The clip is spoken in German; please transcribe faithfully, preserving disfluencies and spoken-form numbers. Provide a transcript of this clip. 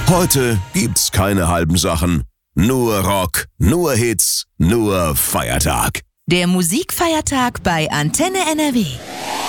Heute gibt's keine halben Sachen. Nur Rock, nur Hits, nur Feiertag. Der Musikfeiertag bei Antenne N R W.